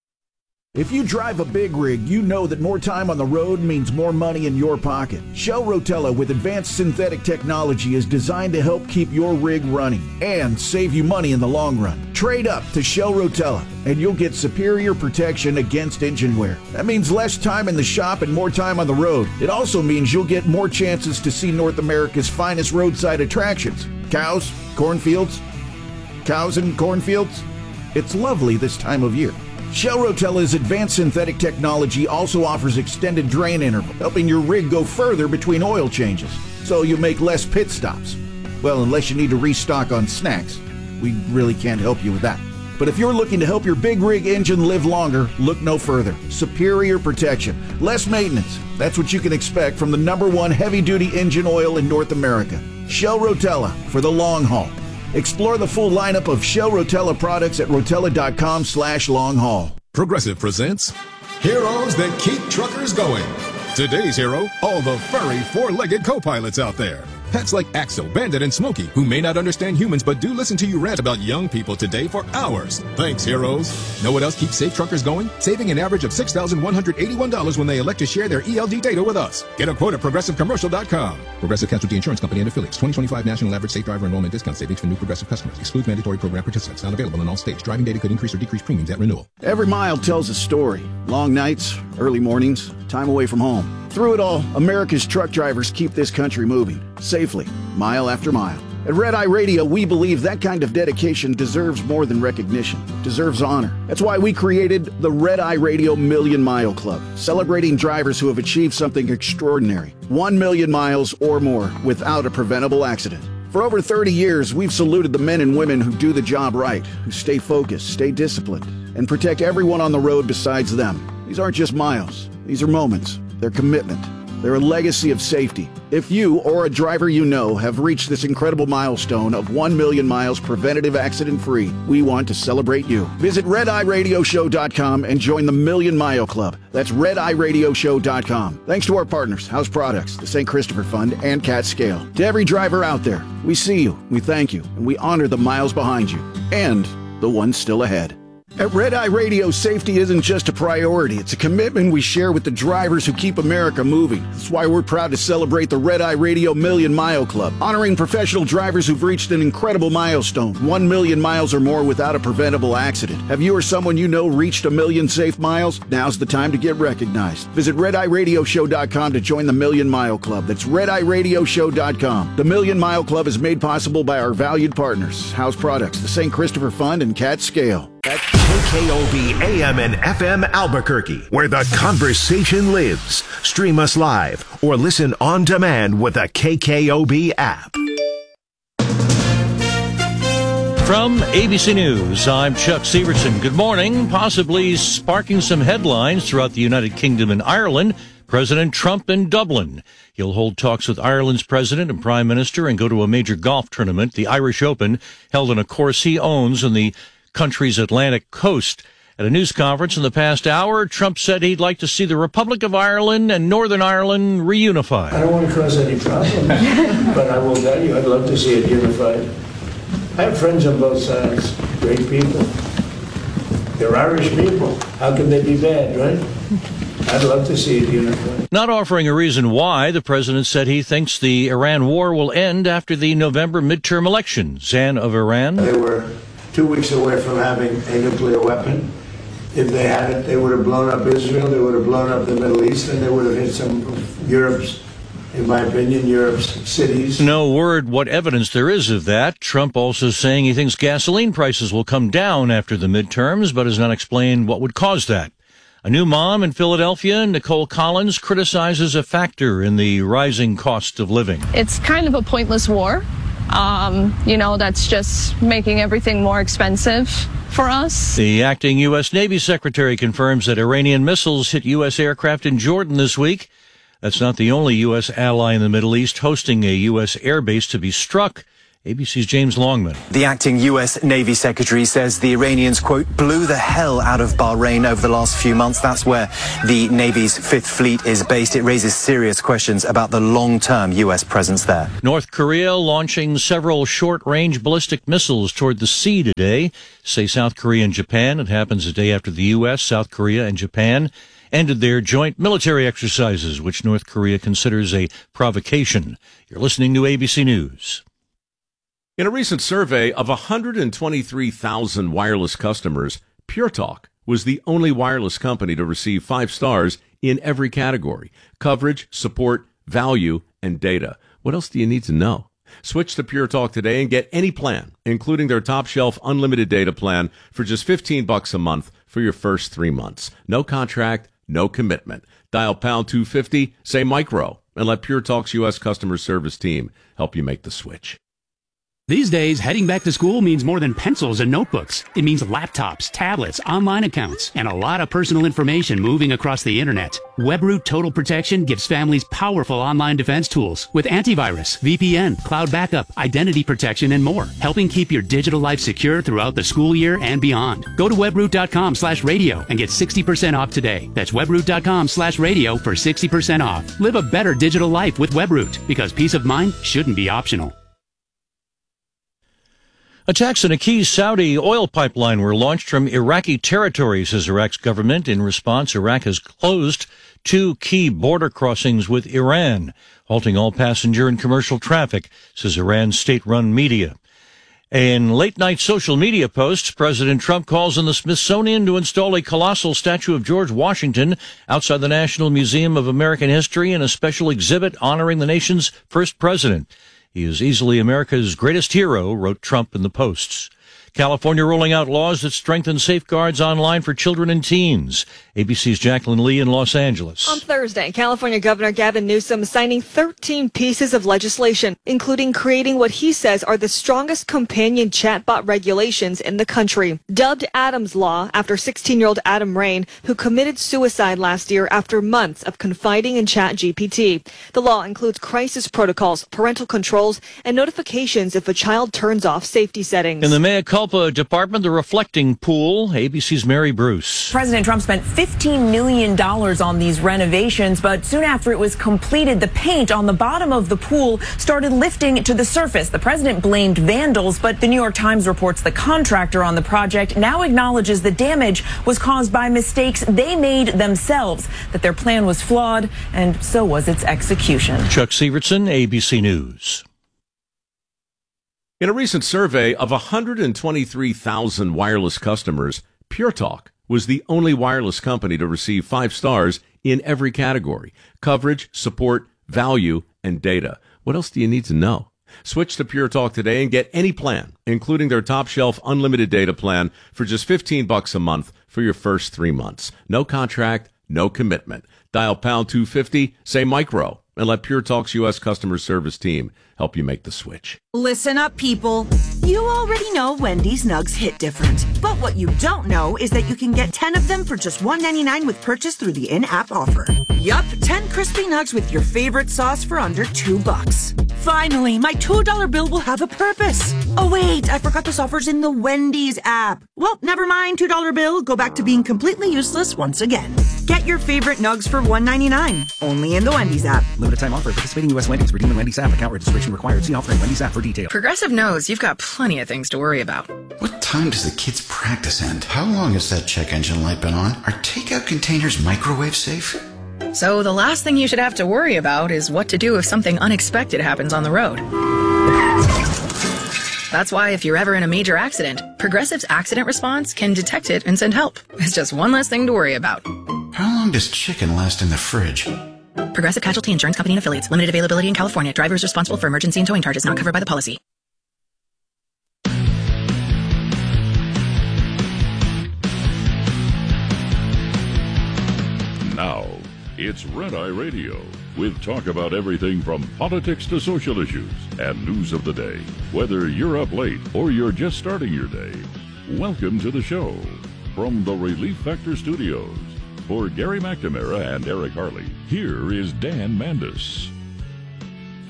If you drive a big rig, you know that more time on the road means more money in your pocket. Shell Rotella with advanced synthetic technology is designed to help keep your rig running and save you money in the long run. Trade up to Shell Rotella and you'll get superior protection against engine wear. That means less time in the shop and more time on the road. It also means you'll get more chances to see North America's finest roadside attractions. Cows, cornfields, cows and cornfields. It's lovely this time of year. Shell Rotella's advanced synthetic technology also offers extended drain interval, helping your rig go further between oil changes, so you make less pit stops. Well, unless you need to restock on snacks. We really can't help you with that. But if you're looking to help your big rig engine live longer, look no further. Superior protection, less maintenance. That's what you can expect from the #1 heavy-duty engine oil in North America. Shell Rotella for the long haul. Explore the full lineup of Shell Rotella products at rotella.com/long haul. Progressive presents Heroes That Keep Truckers Going. Today's hero, all the furry four-legged co-pilots out there. Pets like Axel, Bandit, and Smokey, who may not understand humans but do listen to you rant about young people today for hours. Thanks, heroes. Know what else keeps safe truckers going? Saving an average of $6,181 when they elect to share their ELD data with us. Get a quote at ProgressiveCommercial.com. Progressive Casualty Insurance Company and Affiliates. 2025 National Average Safe Driver Enrollment Discount Savings for new Progressive customers. Excludes mandatory program participants. Not available in all states. Driving data could increase or decrease premiums at renewal. Every mile tells a story. Long nights, early mornings, time away from home. Through it all, America's truck drivers keep this country moving, safely, mile after mile. At Red Eye Radio, we believe that kind of dedication deserves more than recognition, deserves honor. That's why we created the Red Eye Radio Million Mile Club, celebrating drivers who have achieved something extraordinary, 1 million miles or more without a preventable accident. For over 30 years, we've saluted the men and women who do the job right, who stay focused, stay disciplined, and protect everyone on the road besides them. These aren't just miles. These are moments. They're commitment. They're a legacy of safety. If you or a driver you know have reached this incredible milestone of 1 million miles preventative accident-free, we want to celebrate you. Visit RedEyeRadioShow.com and join the Million Mile Club. That's RedEyeRadioShow.com. Thanks to our partners, House Products, the St. Christopher Fund, and Cat Scale. To every driver out there, we see you, we thank you, and we honor the miles behind you and the ones still ahead. At Red Eye Radio, safety isn't just a priority. It's a commitment we share with the drivers who keep America moving. That's why we're proud to celebrate the Red Eye Radio Million Mile Club, honoring professional drivers who've reached an incredible milestone, 1 million miles or more without a preventable accident. Have you or someone you know reached 1 million safe miles? Now's the time to get recognized. Visit RedEyeRadioShow.com to join the Million Mile Club. That's RedEyeRadioShow.com. The Million Mile Club is made possible by our valued partners, House Products, the St. Christopher Fund, and Cat Scale. At KKOB AM and FM Albuquerque, where the conversation lives. Stream us live or listen on demand with the KKOB app. From ABC News, I'm Chuck Severson. Good morning. Possibly sparking some headlines throughout the United Kingdom and Ireland, President Trump in Dublin. He'll hold talks with Ireland's president and prime minister and go to a major golf tournament, the Irish Open, held on a course he owns in the country's Atlantic coast. At a news conference in the past hour, Trump said he'd like to see the Republic of Ireland and Northern Ireland reunified. I don't want to cause any problems, but I will tell you, I'd love to see it unified. I have friends on both sides, great people. They're Irish people. How can they be bad, right? I'd love to see it unified. Not offering a reason why, the president said he thinks the Iran war will end after the November midterm election. Zan of Iran. They were 2 weeks away from having a nuclear weapon. If they had it, they would have blown up Israel, they would have blown up the Middle East, and they would have hit some of Europe's, in my opinion, Europe's cities. No word what evidence there is of that. Trump also saying he thinks gasoline prices will come down after the midterms, but has not explained what would cause that. A new mom in Philadelphia, Nicole Collins, criticizes a factor in the rising cost of living. It's kind of a pointless war. That's just making everything more expensive for us. The acting U.S. Navy Secretary confirms that Iranian missiles hit U.S. aircraft in Jordan this week. That's not the only U.S. ally in the Middle East hosting a U.S. airbase to be struck. ABC's James Longman. The acting U.S. Navy Secretary says the Iranians, quote, blew the hell out of Bahrain over the last few months. That's where the Navy's Fifth Fleet is based. It raises serious questions about the long-term U.S. presence there. North Korea launching several short-range ballistic missiles toward the sea today, say South Korea and Japan. It happens a day after the U.S., South Korea, and Japan ended their joint military exercises, which North Korea considers a provocation. You're listening to ABC News. In a recent survey of 123,000 wireless customers, Pure Talk was the only wireless company to receive 5 stars in every category: coverage, support, value, and data. What else do you need to know? Switch to Pure Talk today and get any plan, including their top-shelf unlimited data plan, for just $15 a month for your first 3 months. No contract, no commitment. Dial pound 250, say micro, and let Pure Talk's U.S. customer service team help you make the switch. These days, heading back to school means more than pencils and notebooks. It means laptops, tablets, online accounts, and a lot of personal information moving across the internet. WebRoot Total Protection gives families powerful online defense tools with antivirus, VPN, cloud backup, identity protection, and more, helping keep your digital life secure throughout the school year and beyond. Go to webroot.com/radio and get 60% off today. That's webroot.com/radio for 60% off. Live a better digital life with WebRoot, because peace of mind shouldn't be optional. Attacks on a key Saudi oil pipeline were launched from Iraqi territory, says Iraq's government. In response, Iraq has closed 2 key border crossings with Iran, halting all passenger and commercial traffic, says Iran's state-run media. In late-night social media posts, President Trump calls on the Smithsonian to install a colossal statue of George Washington outside the National Museum of American History in a special exhibit honoring the nation's first president. He is easily America's greatest hero, wrote Trump in the posts. California rolling out laws that strengthen safeguards online for children and teens. ABC's Jacqueline Lee in Los Angeles. On Thursday, California Governor Gavin Newsom signing 13 pieces of legislation, including creating what he says are the strongest companion chatbot regulations in the country. Dubbed Adam's Law after 16-year-old Adam Rain, who committed suicide last year after months of confiding in ChatGPT. The law includes crisis protocols, parental controls, and notifications if a child turns off safety settings. In the mea culpa department, the reflecting pool. ABC's Mary Bruce. President Trump spent $15 million on these renovations, but soon after it was completed, the paint on the bottom of the pool started lifting to the surface. The president blamed vandals, but the New York Times reports the contractor on the project now acknowledges the damage was caused by mistakes they made themselves, that their plan was flawed, and so was its execution. Chuck Sievertson, ABC News. In a recent survey of 123,000 wireless customers, Pure Talk was the only wireless company to receive 5 stars in every category: coverage, support, value, and data. What else do you need to know? Switch to Pure Talk today and get any plan, including their top-shelf unlimited data plan, for just $15 a month for your first 3 months. No contract, no commitment. Dial pound 250, say micro, and let Pure Talk's U.S. customer service team help you make the switch. Listen up, people. You already know Wendy's Nugs hit different. But what you don't know is that you can get 10 of them for just $1.99 with purchase through the in-app offer. Yup, 10 crispy nugs with your favorite sauce for under $2. Finally, my $2 bill will have a purpose. Oh wait, I forgot this offer's in the Wendy's app. Well, never mind, $2 bill. Go back to being completely useless once again. Get your favorite nugs for $1.99. Only in the Wendy's app. Limited time offer. Participating U.S. Wendy's. Redeem in Wendy's app. Account registration required. See offer in Wendy's app for details. Progressive knows you've got plenty of things to worry about. What time does the kids' practice end? How long has that check engine light been on? Are takeout containers microwave safe? So the last thing you should have to worry about is what to do if something unexpected happens on the road. That's why if you're ever in a major accident, Progressive's accident response can detect it and send help. It's just one less thing to worry about. How long does chicken last in the fridge? Progressive Casualty Insurance Company and Affiliates. Limited availability in California. Drivers responsible for emergency and towing charges not covered by the policy. Now, it's Red Eye Radio, with talk about everything from politics to social issues and news of the day. Whether you're up late or you're just starting your day, welcome to the show. From the Relief Factor Studios, for Gary McNamara and Eric Harley, here is Dan Mandis.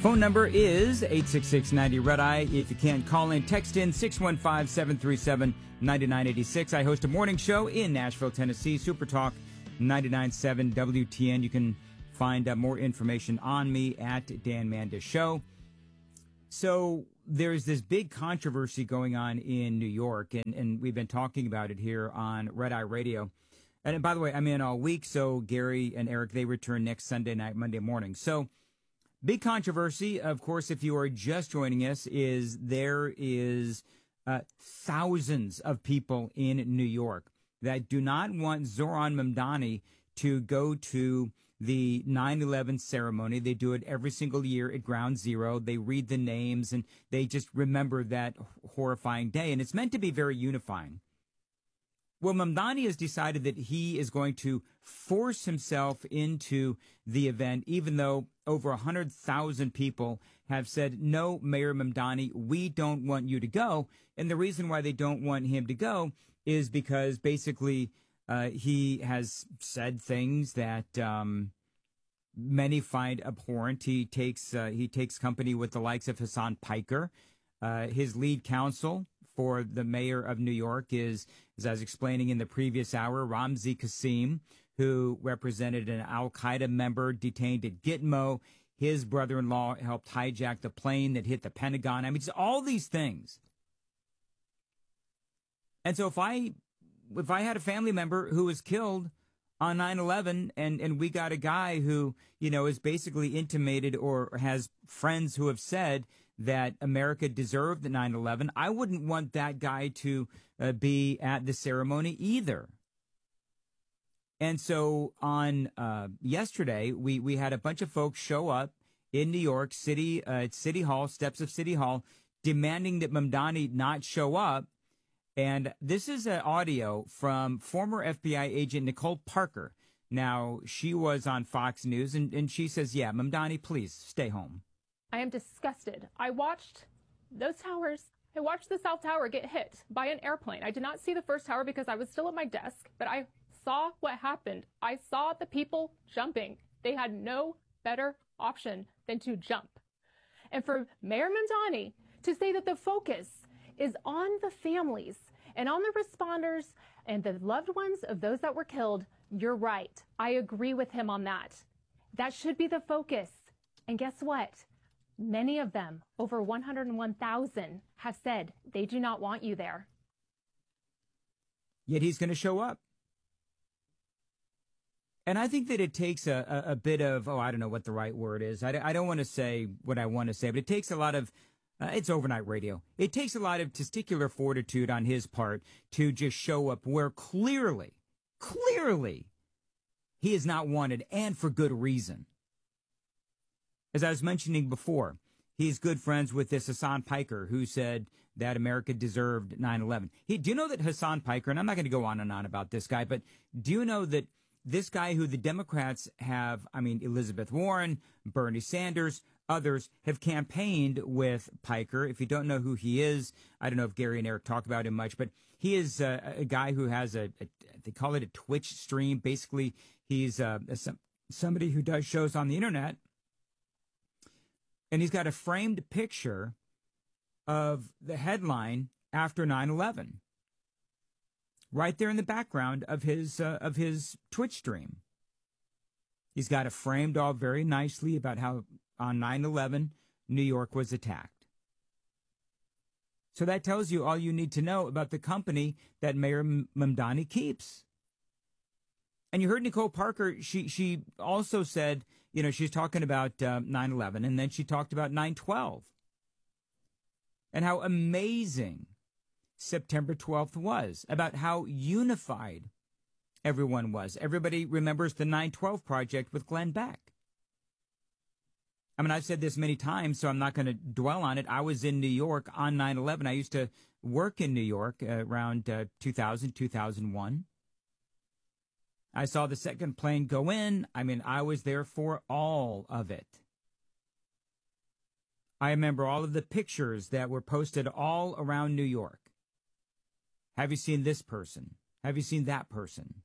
Phone number is 866-90-RED-EYE. If you can't call in, text in 615-737-9986. I host a morning show in Nashville, Tennessee, Super Talk 99.7 WTN. You can find more information on me at Dan Mandis Show. So there's this big controversy going on in New York, and we've been talking about it here on Red Eye Radio. And by the way, I'm in all week, so Gary and Eric, they return next Sunday night, Monday morning. So big controversy, of course, if you are just joining us, is there is thousands of people in New York that do not want Zohran Mamdani to go to the 9/11 ceremony. They do it every single year at Ground Zero. They read the names and they just remember that horrifying day. And it's meant to be very unifying. Well, Mamdani has decided that he is going to force himself into the event, even though over 100,000 people have said, no, Mayor Mamdani, we don't want you to go. And the reason why they don't want him to go is because basically he has said things that many find abhorrent. He takes company with the likes of Hassan Piker. His lead counsel for the mayor of New York is, as I was explaining in the previous hour, Ramzi Qasim, who represented an al-Qaeda member detained at Gitmo. His brother-in-law helped hijack the plane that hit the Pentagon. I mean, it's all these things. And so if I had a family member who was killed on 9/11 and we got a guy who, is basically intimated or has friends who have said that America deserved the 9/11, I wouldn't want that guy to be at the ceremony either. And so on yesterday, we had a bunch of folks show up in New York City, at City Hall, steps of City Hall, demanding that Mamdani not show up. And this is an audio from former FBI agent Nicole Parker. Now, she was on Fox News, and she says, yeah, Mamdani, please stay home. I am disgusted. I watched those towers. I watched the South Tower get hit by an airplane. I did not see the first tower because I was still at my desk, but I saw what happened. I saw the people jumping. They had no better option than to jump. And for Mayor Mamdani to say that the focus is on the families and on the responders and the loved ones of those that were killed, you're right. I agree with him on that. That should be the focus. And guess what? Many of them, over 101,000, have said they do not want you there. Yet he's going to show up. And I think that it takes a bit of, I don't know what the right word is. I don't want to say what I want to say, but it takes a lot of, it's overnight radio. It takes a lot of testicular fortitude on his part to just show up where clearly, he is not wanted, and for good reason. As I was mentioning before, he's good friends with this Hassan Piker, who said that America deserved 9/11. Do you know that Hassan Piker, and I'm not going to go on and on about this guy, but do you know that this guy who the Democrats have, Elizabeth Warren, Bernie Sanders, others have campaigned with Piker. If you don't know who he is, I don't know if Gary and Eric talk about him much, but he is a guy who has they call it a Twitch stream. Basically, he's somebody who does shows on the internet. And he's got a framed picture of the headline after 9/11. Right there in the background of his Twitch stream. He's got it framed all very nicely about how on 9/11 New York was attacked. So that tells you all you need to know about the company that Mayor Mamdani keeps. And you heard Nicole Parker, she also said, she's talking about 9/11, and then she talked about 9/12 and how amazing September 12th was, about how unified everyone was. Everybody remembers the 9/12 Project with Glenn Beck. I've said this many times, so I'm not going to dwell on it. I was in New York on 9/11. I used to work in New York around 2000, 2001. I saw the second plane go in. I was there for all of it. I remember all of the pictures that were posted all around New York. Have you seen this person? Have you seen that person?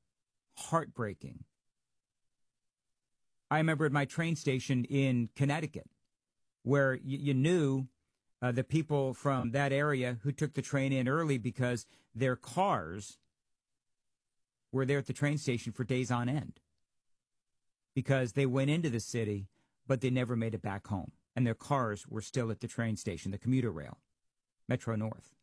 Heartbreaking. I remember at my train station in Connecticut where you knew the people from that area who took the train in early because their cars were there at the train station for days on end because they went into the city, but they never made it back home. And their cars were still at the train station, the commuter rail, Metro North.